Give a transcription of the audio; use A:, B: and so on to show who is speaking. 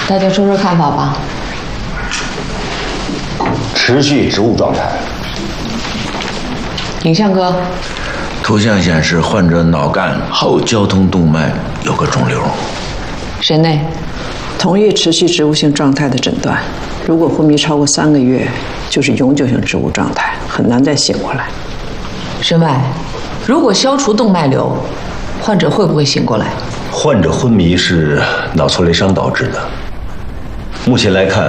A: 大家说说看法吧。
B: 持续植物状态。
A: 影像哥，
C: 图像显示患者脑干后交通动脉有个肿瘤。
A: 沈内，
D: 同意持续植物性状态的诊断。如果昏迷超过3个月，就是永久性植物状态，很难再醒过来。
A: 沈外，如果消除动脉瘤，患者会不会醒过来？
B: 患者昏迷是脑挫裂伤导致的。目前来看，